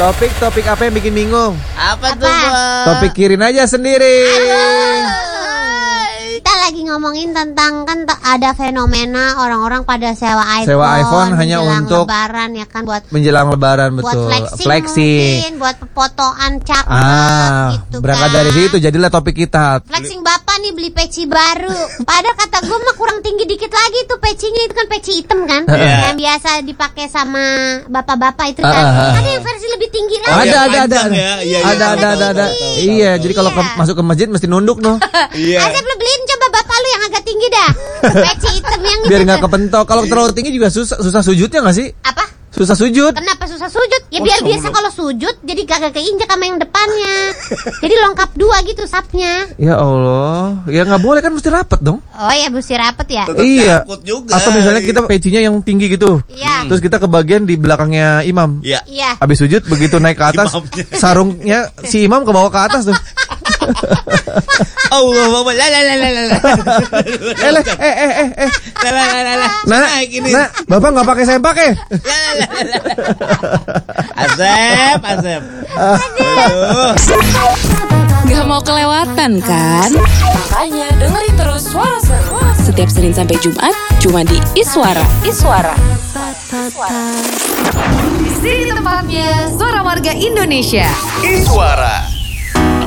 Topik apa yang bikin bingung? Apa tuh, Bos? Topik kirin aja sendiri. Kita lagi ngomongin tentang kan ada fenomena orang-orang pada sewa iPhone. Sewa iPhone hanya menjelang untuk Lebaran ya kan buat menjelang Lebaran, betul. Buat flexing. Mungkin buat fotoan cakep gitu berangkat kan. dari situ jadilah topik kita. Flexing bapak nih beli peci baru. Padahal kata gue mah kurang tinggi dikit lagi tuh pecinya, itu kan peci hitam kan. Yang biasa dipakai sama bapak-bapak itu kan. Ada yang versi lebih tinggi lagi. Ada. Ada. Iya, jadi kalau masuk ke masjid mesti nunduk noh. Asep lu beliin coba bapak lu yang agak tinggi dah. Peci hitam yang Biar itu nggak tuh. kepentok. Kalau terlalu tinggi juga susah sujudnya nggak sih? Apa? Susah sujud. Kenapa susah sujud? Ya biar biasa kalau sujud jadi kagak keinjak sama yang depannya. Jadi lengkap dua gitu sapnya. Ya Allah, ya nggak boleh kan, mesti rapet dong. Oh ya mesti rapet ya. Iya. Takut juga. Atau misalnya kita pecinya yang tinggi gitu. Iya. Terus kita ke bagian di belakangnya imam. Iya. Iya. Habis sujud begitu naik ke atas, Imamnya. sarungnya si imam ke bawah ke atas tuh. Allah, Bapak. La. Nah, Bapak nggak pakai sempak ya? Asep. Aduh. Gak mau kelewatan kan? Makanya dengerin terus Suara Seru setiap Senin sampai Jumat cuma di Iswara. Di sini tempatnya suara warga Indonesia. Iswara.